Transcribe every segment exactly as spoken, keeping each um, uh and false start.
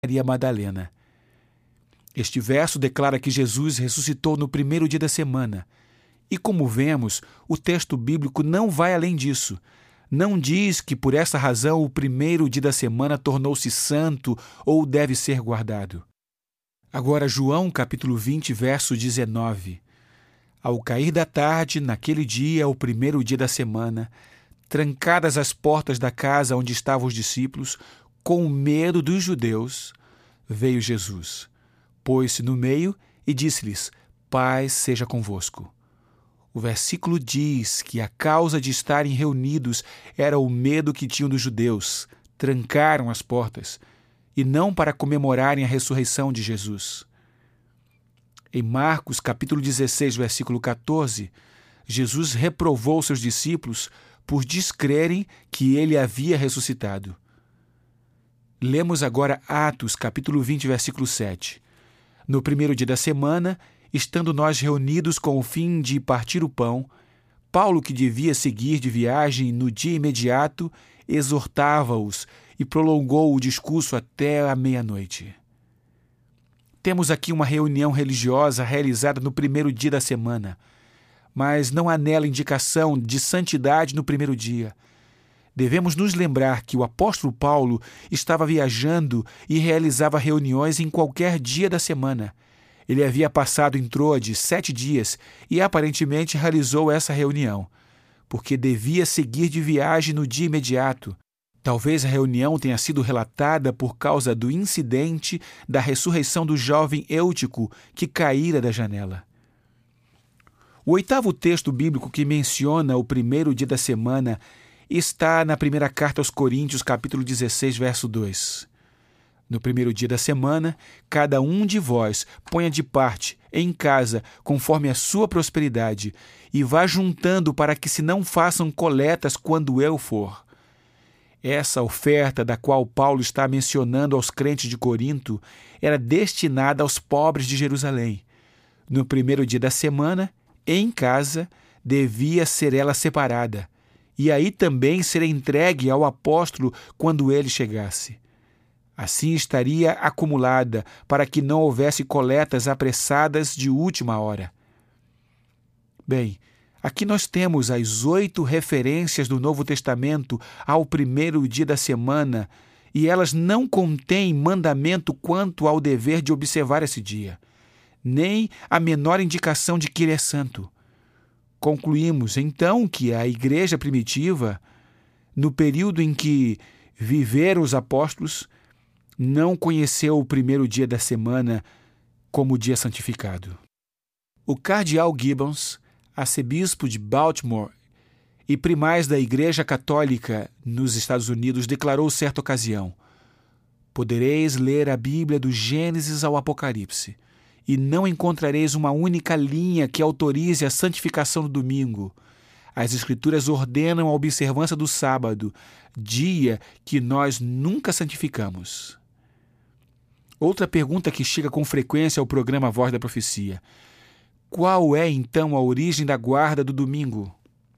Maria Madalena. Este verso declara que Jesus ressuscitou no primeiro dia da semana. E como vemos, o texto bíblico não vai além disso. Não diz que por essa razão o primeiro dia da semana tornou-se santo ou deve ser guardado. Agora, João capítulo vinte, verso dezenove. Ao cair da tarde, naquele dia, o primeiro dia da semana, trancadas as portas da casa onde estavam os discípulos, com medo dos judeus, veio Jesus. Pôs-se no meio e disse-lhes: paz seja convosco. O versículo diz que a causa de estarem reunidos era o medo que tinham dos judeus. Trancaram as portas, e não para comemorarem a ressurreição de Jesus. Em Marcos, capítulo dezesseis, versículo catorze, Jesus reprovou seus discípulos por descrerem que ele havia ressuscitado. Lemos agora Atos, capítulo vinte, versículo sete. No primeiro dia da semana, estando nós reunidos com o fim de partir o pão, Paulo, que devia seguir de viagem no dia imediato, exortava-os e prolongou o discurso até a meia-noite. Temos aqui uma reunião religiosa realizada no primeiro dia da semana, mas não há nela indicação de santidade no primeiro dia. Devemos nos lembrar que o apóstolo Paulo estava viajando e realizava reuniões em qualquer dia da semana. Ele havia passado em Troade sete dias e aparentemente realizou essa reunião, porque devia seguir de viagem no dia imediato. Talvez a reunião tenha sido relatada por causa do incidente da ressurreição do jovem Eutico que caíra da janela. O oitavo texto bíblico que menciona o primeiro dia da semana está na primeira carta aos Coríntios, capítulo dezesseis, verso dois. No primeiro dia da semana, cada um de vós ponha de parte em casa, conforme a sua prosperidade, e vá juntando para que se não façam coletas quando eu for. Essa oferta da qual Paulo está mencionando aos crentes de Corinto era destinada aos pobres de Jerusalém. No primeiro dia da semana, em casa, devia ser ela separada, e aí também ser entregue ao apóstolo quando ele chegasse. Assim estaria acumulada, para que não houvesse coletas apressadas de última hora. Bem, aqui nós temos as oito referências do Novo Testamento ao primeiro dia da semana, e elas não contêm mandamento quanto ao dever de observar esse dia, nem a menor indicação de que ele é santo. Concluímos, então, que a igreja primitiva, no período em que viveram os apóstolos, não conheceu o primeiro dia da semana como dia santificado. O cardeal Gibbons, arcebispo de Baltimore e primaz da Igreja Católica nos Estados Unidos, declarou certa ocasião: podereis ler a Bíblia do Gênesis ao Apocalipse, e não encontrareis uma única linha que autorize a santificação do domingo. As Escrituras ordenam a observância do sábado, dia que nós nunca santificamos. Outra pergunta que chega com frequência ao programa Voz da Profecia: qual é, então, a origem da guarda do domingo?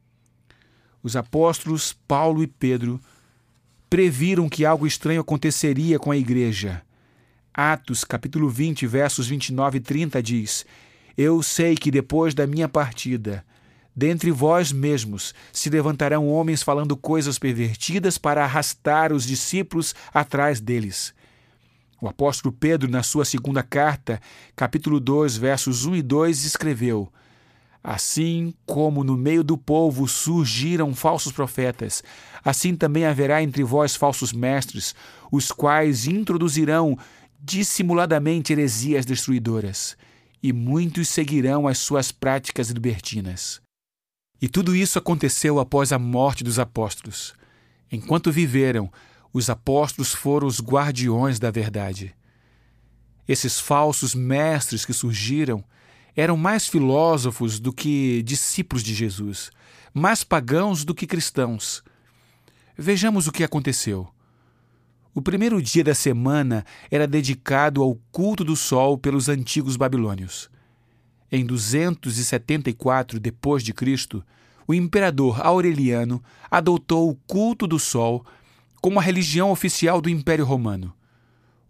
Os apóstolos Paulo e Pedro previram que algo estranho aconteceria com a igreja. Atos, capítulo vinte, versos vinte e nove e trinta diz: eu sei que depois da minha partida, dentre vós mesmos se levantarão homens falando coisas pervertidas para arrastar os discípulos atrás deles. O apóstolo Pedro, na sua segunda carta, capítulo dois, versos um e dois, escreveu: assim como no meio do povo surgiram falsos profetas, assim também haverá entre vós falsos mestres, os quais introduzirão dissimuladamente heresias destruidoras, e muitos seguirão as suas práticas libertinas. E tudo isso aconteceu após a morte dos apóstolos. Enquanto viveram, os apóstolos foram os guardiões da verdade. Esses falsos mestres que surgiram eram mais filósofos do que discípulos de Jesus, mais pagãos do que cristãos. Vejamos o que aconteceu. O primeiro dia da semana era dedicado ao culto do sol pelos antigos babilônios. Em duzentos e setenta e quatro depois de Cristo, o imperador Aureliano adotou o culto do sol como a religião oficial do Império Romano.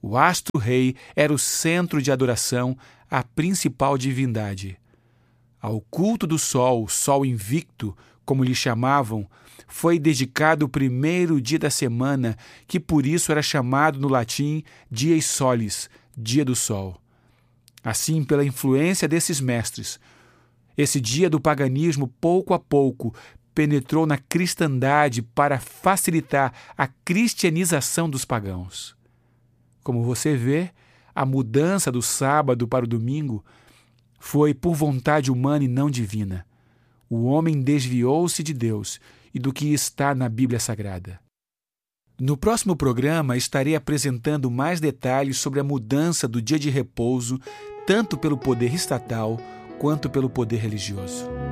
O astro-rei era o centro de adoração à principal divindade. Ao culto do sol, sol invicto, como lhe chamavam, foi dedicado o primeiro dia da semana, que por isso era chamado no latim dies solis, dia do sol. Assim, pela influência desses mestres, esse dia do paganismo, pouco a pouco, penetrou na cristandade para facilitar a cristianização dos pagãos. Como você vê, a mudança do sábado para o domingo foi por vontade humana e não divina. O homem desviou-se de Deus e do que está na Bíblia Sagrada. No próximo programa, estarei apresentando mais detalhes sobre a mudança do dia de repouso, tanto pelo poder estatal quanto pelo poder religioso.